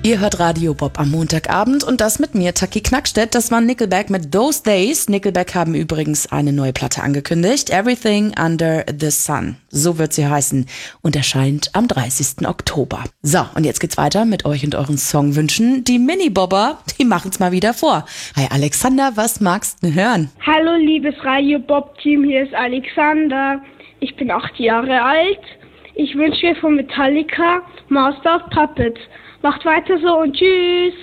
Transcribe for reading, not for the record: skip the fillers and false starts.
Ihr hört Radio Bob am Montagabend und das mit mir, Taki Knackstedt. Das war Nickelback mit Those Days. Nickelback haben übrigens eine neue Platte angekündigt. Everything Under the Sun. So wird sie heißen und erscheint am 30. Oktober. So, und jetzt geht's weiter mit euch und euren Songwünschen. Die Mini-Bobber, die machen's mal wieder vor. Hi Alexander, was magst du hören? Hallo liebes Radio Bob Team, hier ist Alexander. Ich bin 8 Jahre alt. Ich wünsche mir von Metallica Master of Puppets. Macht weiter so und tschüss.